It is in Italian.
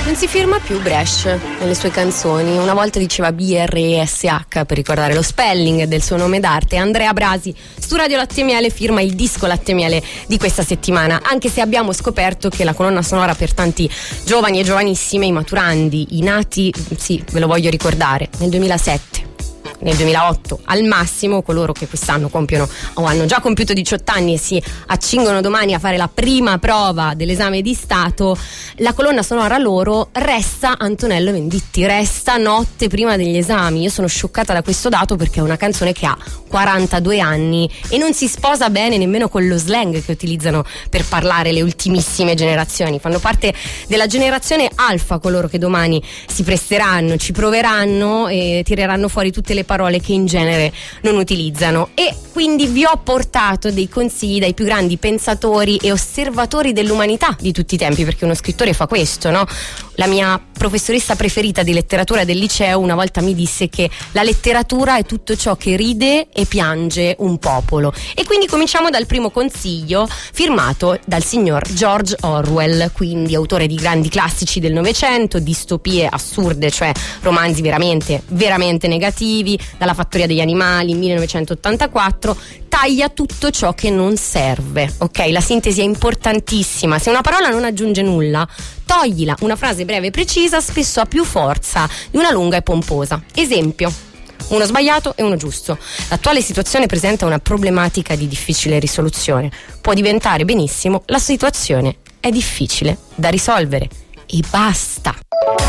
Non si firma più Bresh nelle sue canzoni. Una volta diceva BRSH per ricordare lo spelling del suo nome d'arte. Andrea Brasi su Radio Latte e Miele firma il disco Latte e Miele di questa settimana, anche se abbiamo scoperto che la colonna sonora per tanti giovani e giovanissime, i maturandi, i nati, sì, ve lo voglio ricordare, nel 2007, nel 2008 al massimo, coloro che quest'anno compiono o hanno già compiuto 18 anni e si accingono domani a fare la prima prova dell'esame di Stato, la colonna sonora loro resta Antonello Venditti, resta Notte prima degli esami. Io sono scioccata da questo dato perché è una canzone che ha 42 anni e non si sposa bene nemmeno con lo slang che utilizzano per parlare le ultimissime generazioni. Fanno parte della generazione alfa coloro che domani si presteranno, ci proveranno e tireranno fuori tutte le parole che in genere non utilizzano. E quindi vi ho portato dei consigli dai più grandi pensatori e osservatori dell'umanità di tutti i tempi, perché uno scrittore fa questo, no? La mia professoressa preferita di letteratura del liceo una volta mi disse che la letteratura è tutto ciò che ride e piange un popolo. E quindi cominciamo dal primo consiglio, firmato dal signor George Orwell, quindi autore di grandi classici del Novecento, distopie assurde, cioè romanzi veramente, veramente negativi, dalla Fattoria degli animali, 1984, taglia tutto ciò che non serve, ok? La sintesi è importantissima. Se una parola non aggiunge nulla, toglila. Una frase breve e precisa spesso ha più forza di una lunga e pomposa. Esempio: uno sbagliato e uno giusto. L'attuale situazione presenta una problematica di difficile risoluzione. Può diventare benissimo: la situazione è difficile da risolvere. E basta.